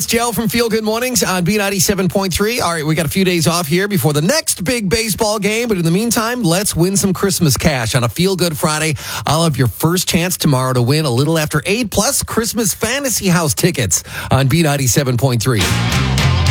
Joe from Feel Good Mornings on B97.3. All right, we got a few days off here before the next big baseball game. But in the meantime, let's win some Christmas cash on a Feel Good Friday. I'll have your first chance tomorrow to win a little after 8 plus Christmas Fantasy House tickets on B97.3.